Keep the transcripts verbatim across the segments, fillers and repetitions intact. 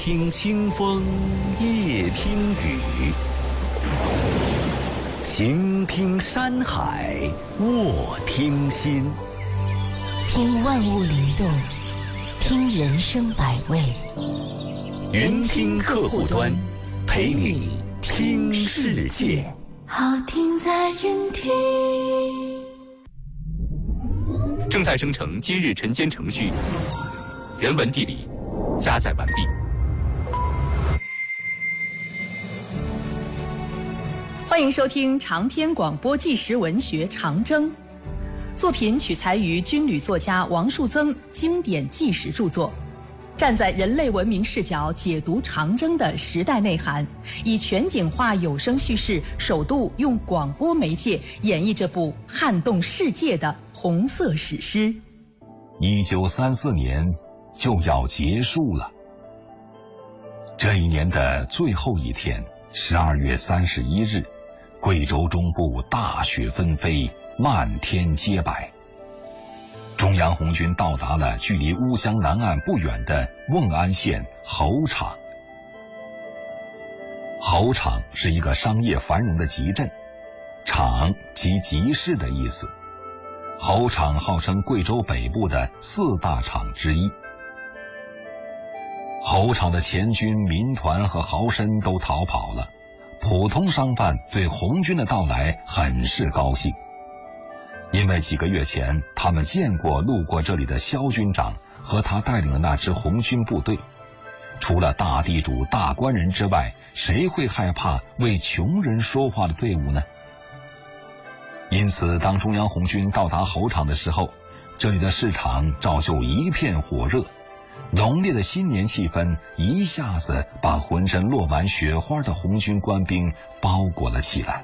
听清风，夜听雨，行听山海，卧听心。 听万物灵动，听人生百味。 云听客户端，陪你听世界。 好听在云听。 正在生成今日晨间程序，人文地理加载完毕。 欢迎收听长篇广播纪实文学《长征》，作品取材于军旅作家王树增经典纪实著作，站在人类文明视角解读长征的时代内涵，以全景化有声叙事，首度用广播媒介演绎这部撼动世界的红色史诗。 一九三四年就要结束了，这一年的最后一天，十二月三十一日，贵州中部大雪纷飞，漫天皆白。中央红军到达了距离乌乡南岸不远的瓮安县侯场。侯场是一个商业繁荣的集镇，场即集市的意思。侯场号称贵州北部的四大场之一。侯场的前军、民团和豪绅都逃跑了，普通商贩对红军的到来很是高兴，因为几个月前他们见过路过这里的萧军长和他带领的那支红军部队。除了大地主、大官人之外，谁会害怕为穷人说话的队伍呢？因此当中央红军到达侯场的时候，这里的市场照旧一片火热，浓烈的新年气氛一下子把浑身落满雪花的红军官兵包裹了起来。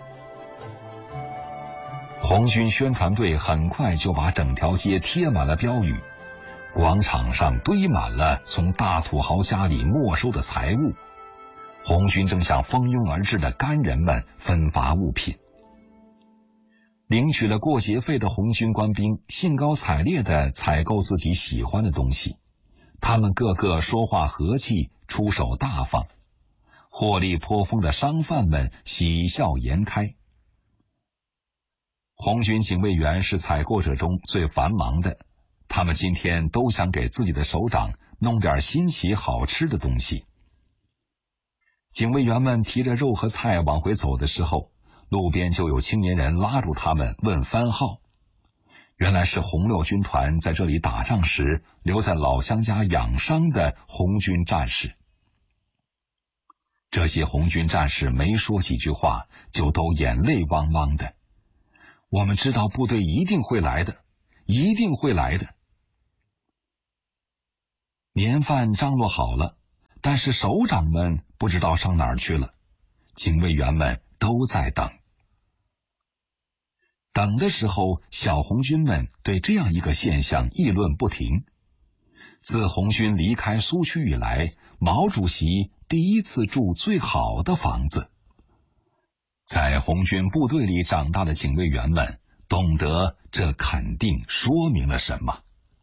红军宣传队很快就把整条街贴满了标语，广场上堆满了从大土豪家里没收的财物，红军正向蜂拥而至的干人们分发物品。领取了过节费的红军官兵兴高采烈地采购自己喜欢的东西，他们个个说话和气，出手大方，获利颇丰的商贩们喜笑颜开。红军警卫员是采购者中最繁忙的，他们今天都想给自己的首长弄点新奇好吃的东西。警卫员们提着肉和菜往回走的时候，路边就有青年人拉住他们问番号。原来是红六军团在这里打仗时留在老乡家养伤的红军战士。这些红军战士没说几句话，就都眼泪汪汪的。我们知道部队一定会来的，一定会来的。年饭张罗好了，但是首长们不知道上哪儿去了，警卫员们都在等。等的时候，小红军们对这样一个现象议论不停。自红军离开苏区以来，毛主席第一次住最好的房子。在红军部队里长大的警卫员们懂得这肯定说明了什么。